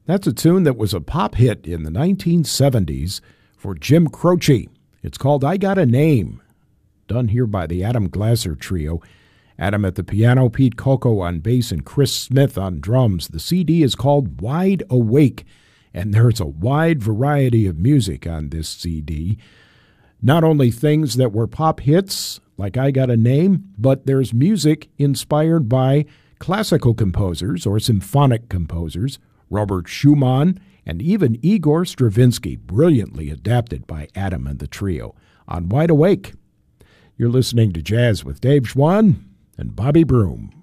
That's a tune that was a pop hit in the 1970s for Jim Croce. It's called I Got a Name, done here by the Adam Glasser Trio. Adam at the piano, Pete Coco on bass, and Chris Smith on drums. The CD is called Wide Awake, and there's a wide variety of music on this CD. Not only things that were pop hits, like I Got a Name, but there's music inspired by classical composers or symphonic composers, Robert Schumann, and even Igor Stravinsky, brilliantly adapted by Adam and the Trio on Wide Awake. You're listening to Jazz with Dave Schwann and Bobby Broom.